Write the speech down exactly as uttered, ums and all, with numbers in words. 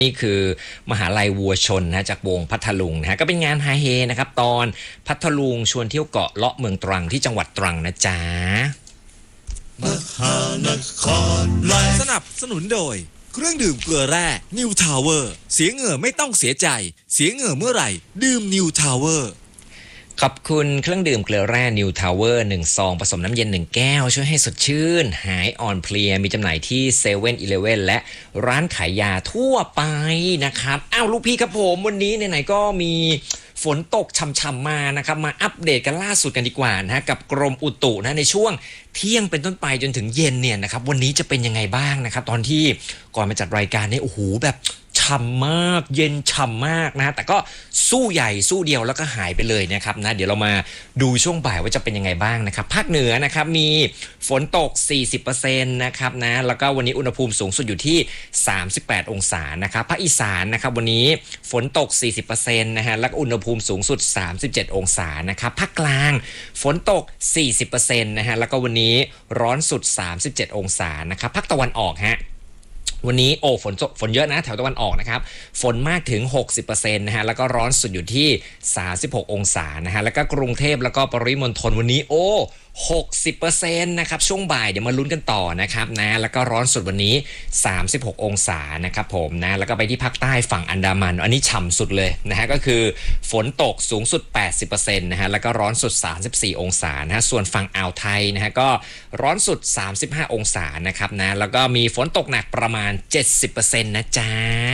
นี่คือมหาลัยวัวชนนะจากวงพัทลุงนะฮะก็เป็นงานไฮเฮนะครับตอนพัทลุงชวนเที่ยวเกาะเลาะเมืองตรังที่จังหวัดตรังนะจ๊ะมหานครแลสนับสนุนโดยเครื่องดื่มเกลือแร่นิวทาวเวอร์เสียเหงื่อไม่ต้องเสียใจเสียเหงื่อเมื่อไหร่ดื่มนิวทาวเวอร์ขอบคุณเครื่องดื่มเกลือแร่นิวทาวเวอร์หนึ่งซองผสมน้ำเย็นหนึ่งแก้วช่วยให้สดชื่นหายอ่อนเพลียมีจำหน่ายที่เซเว่นอีเลฟเว่นและร้านขายยาทั่วไปนะครับอ้าวลูกพี่ครับผมวันนี้ไหนๆก็มีฝนตกช่ำๆมานะครับมาอัปเดตกันล่าสุดกันดีกว่านะฮะกับกรมอุตุนะในช่วงเที่ยงเป็นต้นไปจนถึงเย็นเนี่ยนะครับวันนี้จะเป็นยังไงบ้างนะครับตอนที่ก่อนมาจัดรายการเนี่ยโอ้โหแบบฉ่ำมากเย็นฉ่ำมากนะแต่ก็สู้ใหญ่สู้เดียวแล้วก็หายไปเลยนะครับนะเดี๋ยวเรามาดูช่วงบ่ายว่าจะเป็นยังไงบ้างนะครับภาคเหนือนะครับมีฝนตก สี่สิบเปอร์เซ็นต์ นะครับนะแล้วก็วันนี้อุณหภูมิสูงสุดอยู่ที่สามสิบแปดองศานะครับภาคอีสานนะครับวันนี้ฝนตก สี่สิบเปอร์เซ็นต์ นะฮะแล้วก็อุณหภูมิสูงสุดสามสิบเจ็ดองศานะครับภาคกลางฝนตก สี่สิบเปอร์เซ็นต์ นะฮะแล้วก็วันนี้ร้อนสุดสามสิบเจ็ดองศานะครับภาคตะวันออกฮะวันนี้โอ้ฝนฝนเยอะนะแถวตะวันออกนะครับฝนมากถึง หกสิบเปอร์เซ็นต์ นะฮะแล้วก็ร้อนสุดอยู่ที่สามสิบหกองศานะฮะแล้วก็กรุงเทพแล้วก็ปริมณฑลวันนี้โอ้ หกสิบเปอร์เซ็นต์ นะครับช่วงบ่ายเดี๋ยวมาลุ้นกันต่อนะครับนะแล้วก็ร้อนสุดวันนี้สามสิบหกองศานะครับผมนะแล้วก็ไปที่ภาคใต้ฝั่งอันดามันอันนี้ฉ่ำสุดเลยนะฮะก็คือฝนตกสูงสุด แปดสิบเปอร์เซ็นต์ นะฮะแล้วก็ร้อนสุดสามสิบสี่องศานะฮะส่วนฝั่งอ่าวไทยนะฮะก็ร้อนสุดสามสิบห้าองศานะครับนะแล้วก็มีฝนตกหนักประมาณ เจ็ดสิบเปอร์เซ็นต์ นะจ๊ะ